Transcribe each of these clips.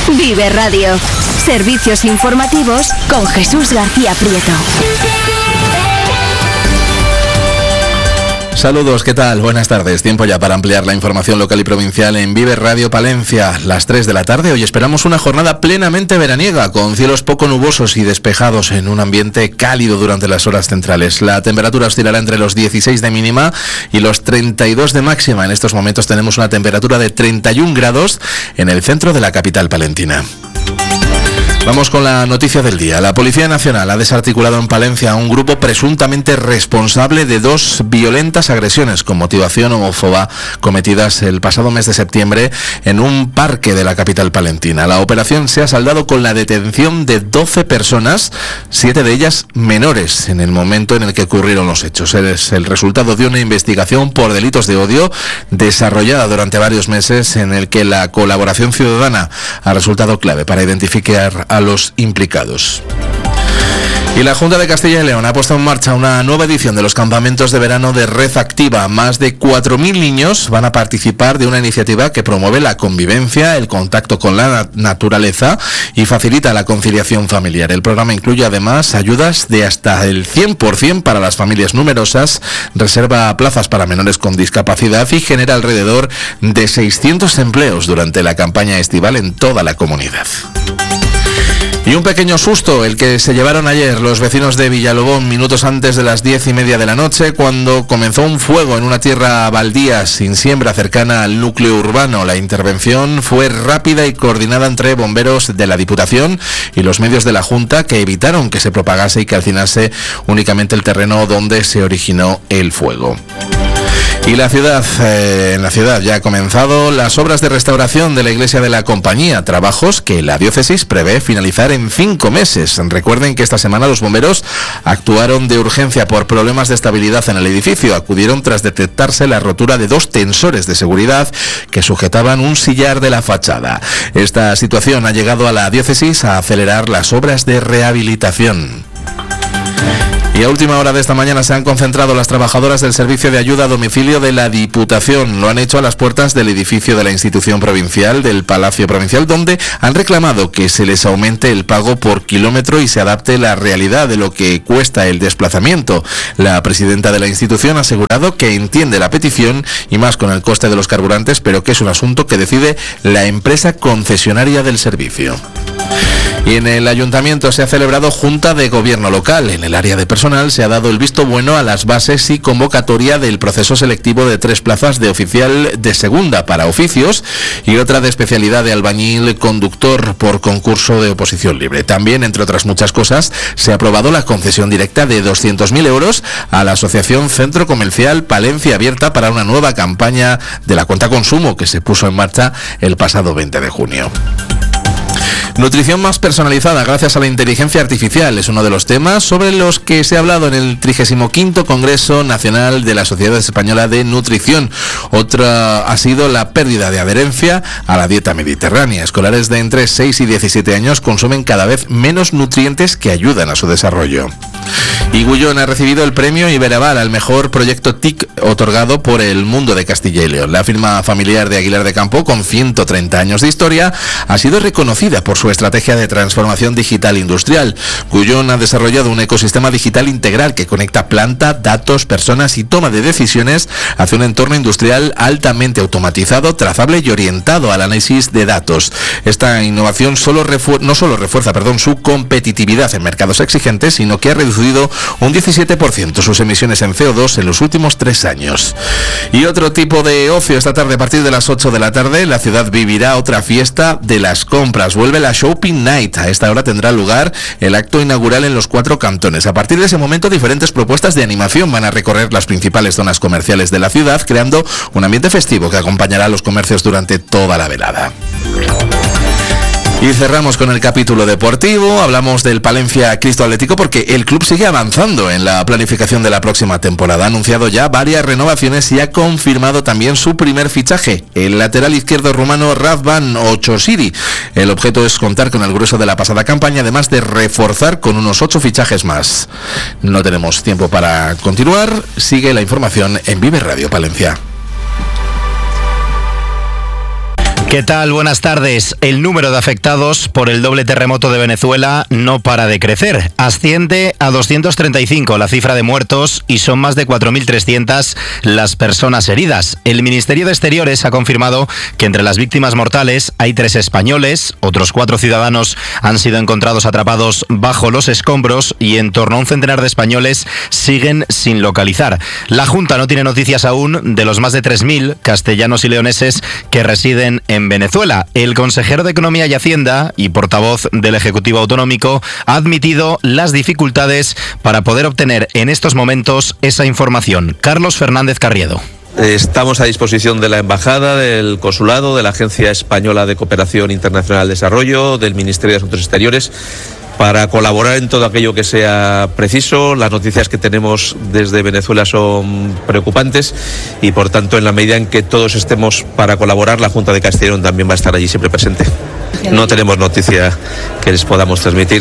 Vive Radio. Servicios informativos con Jesús García Prieto. Saludos, ¿qué tal? Buenas tardes. Tiempo ya para ampliar la información local y provincial en Vive Radio Palencia. Las 3 de la tarde. Hoy esperamos una jornada plenamente veraniega, con cielos poco nubosos y despejados en un ambiente cálido durante las horas centrales. La temperatura oscilará entre los 16 de mínima y los 32 de máxima. En estos momentos tenemos una temperatura de 31 grados en el centro de la capital palentina. Vamos con la noticia del día. La Policía Nacional ha desarticulado en Palencia a un grupo presuntamente responsable de 2 violentas agresiones con motivación homófoba cometidas el pasado mes de septiembre en un parque de la capital palentina. La operación se ha saldado con la detención de 12 personas, 7 de ellas menores, en el momento en el que ocurrieron los hechos. Es el resultado de una investigación por delitos de odio desarrollada durante varios meses, en el que la colaboración ciudadana ha resultado clave para identificar a los implicados. Y la Junta de Castilla y León ha puesto en marcha una nueva edición de los campamentos de verano de Red Activa. Más de 4.000 niños van a participar de una iniciativa que promueve la convivencia, el contacto con la naturaleza y facilita la conciliación familiar. El programa incluye además ayudas de hasta el 100% para las familias numerosas, reserva plazas para menores con discapacidad y genera alrededor de 600 empleos durante la campaña estival en toda la comunidad. Y un pequeño susto el que se llevaron ayer los vecinos de Villalobón minutos antes de las 10:30 de la noche, cuando comenzó un fuego en una tierra baldía sin siembra cercana al núcleo urbano. La intervención fue rápida y coordinada entre bomberos de la Diputación y los medios de la Junta, que evitaron que se propagase y calcinase únicamente el terreno donde se originó el fuego. Y en la ciudad ya ha comenzado las obras de restauración de la iglesia de la Compañía, trabajos que la diócesis prevé finalizar en 5 meses. Recuerden que esta semana los bomberos actuaron de urgencia por problemas de estabilidad en el edificio. Acudieron tras detectarse la rotura de 2 tensores de seguridad que sujetaban un sillar de la fachada. Esta situación ha llegado a la diócesis a acelerar las obras de rehabilitación. Y a última hora de esta mañana se han concentrado las trabajadoras del Servicio de Ayuda a Domicilio de la Diputación. Lo han hecho a las puertas del edificio de la institución provincial, del Palacio Provincial, donde han reclamado que se les aumente el pago por kilómetro y se adapte la realidad de lo que cuesta el desplazamiento. La presidenta de la institución ha asegurado que entiende la petición, y más con el coste de los carburantes, pero que es un asunto que decide la empresa concesionaria del servicio. Y en el ayuntamiento se ha celebrado Junta de Gobierno Local. En el área de personal se ha dado el visto bueno a las bases y convocatoria del proceso selectivo de 3 plazas de oficial de segunda para oficios y otra de especialidad de albañil conductor por concurso de oposición libre. También, entre otras muchas cosas, se ha aprobado la concesión directa de 200.000 euros a la Asociación Centro Comercial Palencia Abierta para una nueva campaña de la cuenta consumo que se puso en marcha el pasado 20 de junio. Nutrición más personalizada gracias a la inteligencia artificial es uno de los temas sobre los que se ha hablado en el 35º Congreso Nacional de la Sociedad Española de Nutrición. Otra ha sido la pérdida de adherencia a la dieta mediterránea. Escolares de entre 6 y 17 años consumen cada vez menos nutrientes que ayudan a su desarrollo. Y Gullón ha recibido el premio Iberaval al mejor proyecto TIC otorgado por El Mundo de Castilla y León. La firma familiar de Aguilar de Campo, con 130 años de historia, ha sido reconocida por su estrategia de transformación digital industrial. Gullón ha desarrollado un ecosistema digital integral que conecta planta, datos, personas y toma de decisiones hacia un entorno industrial altamente automatizado, trazable y orientado al análisis de datos. Esta innovación no solo refuerza su competitividad en mercados exigentes, sino que ha reducido un 17% sus emisiones en CO2 en los últimos 3 años. Y otro tipo de ocio: esta tarde a partir de las 8 de la tarde la ciudad vivirá otra fiesta de las compras. Vuelve la Shopping Night. A esta hora tendrá lugar el acto inaugural en los 4 cantones. A partir de ese momento, diferentes propuestas de animación van a recorrer las principales zonas comerciales de la ciudad, creando un ambiente festivo que acompañará a los comercios durante toda la velada. Y cerramos con el capítulo deportivo. Hablamos del Palencia Cristo Atlético porque el club sigue avanzando en la planificación de la próxima temporada. Ha anunciado ya varias renovaciones y ha confirmado también su primer fichaje, el lateral izquierdo rumano Razvan Ochosiri. El objeto es contar con el grueso de la pasada campaña, además de reforzar con unos 8 fichajes más. No tenemos tiempo para continuar. Sigue la información en Vive Radio Palencia. ¿Qué tal? Buenas tardes. El número de afectados por el doble terremoto de Venezuela no para de crecer. Asciende a 235 la cifra de muertos y son más de 4.300 las personas heridas. El Ministerio de Exteriores ha confirmado que entre las víctimas mortales hay 3 españoles, otros 4 ciudadanos han sido encontrados atrapados bajo los escombros y en torno a un centenar de españoles siguen sin localizar. La Junta no tiene noticias aún de los más de 3.000 castellanos y leoneses que residen en Venezuela. El consejero de Economía y Hacienda y portavoz del Ejecutivo Autonómico ha admitido las dificultades para poder obtener en estos momentos esa información. Carlos Fernández Carriedo. Estamos a disposición de la Embajada, del Consulado, de la Agencia Española de Cooperación Internacional al Desarrollo, del Ministerio de Asuntos Exteriores, para colaborar en todo aquello que sea preciso. Las noticias que tenemos desde Venezuela son preocupantes y, por tanto, en la medida en que todos estemos para colaborar, la Junta de Castellón también va a estar allí siempre presente. No tenemos noticia que les podamos transmitir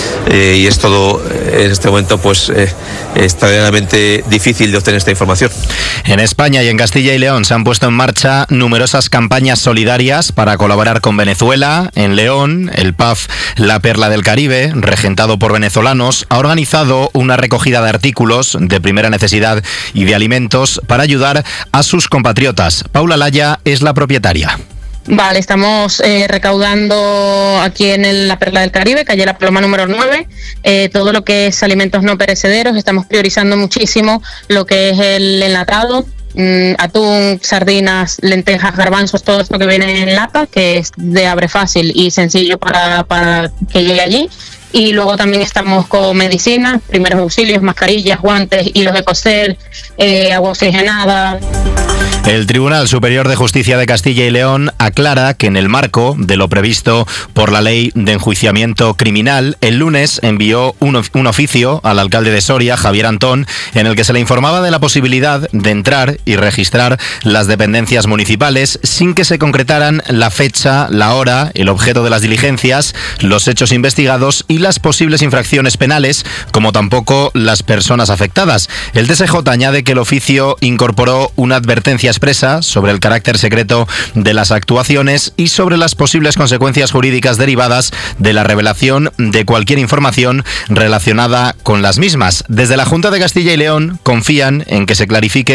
y es todo en este momento extraordinariamente difícil de obtener esta información. En España y en Castilla y León se han puesto en marcha numerosas campañas solidarias para colaborar con Venezuela. En León, el PAF La Perla del Caribe, regentado por venezolanos, ha organizado una recogida de artículos de primera necesidad y de alimentos para ayudar a sus compatriotas. Paula Laya es la propietaria. Vale, estamos recaudando aquí en la Perla del Caribe, calle La Paloma número 9, todo lo que es alimentos no perecederos. Estamos priorizando muchísimo lo que es el enlatado, atún, sardinas, lentejas, garbanzos, todo esto que viene en lata, que es de abre fácil y sencillo para que llegue allí. Y luego también estamos con medicinas, primeros auxilios, mascarillas, guantes, hilos de coser, agua oxigenada. El Tribunal Superior de Justicia de Castilla y León aclara que en el marco de lo previsto por la Ley de Enjuiciamiento Criminal, el lunes envió un oficio al alcalde de Soria, Javier Antón, en el que se le informaba de la posibilidad de entrar y registrar las dependencias municipales sin que se concretaran la fecha, la hora, el objeto de las diligencias, los hechos investigados y las posibles infracciones penales, como tampoco las personas afectadas. El TSJ añade que el oficio incorporó una advertencia expresa sobre el carácter secreto de las actuaciones y sobre las posibles consecuencias jurídicas derivadas de la revelación de cualquier información relacionada con las mismas. Desde la Junta de Castilla y León confían en que se clarifique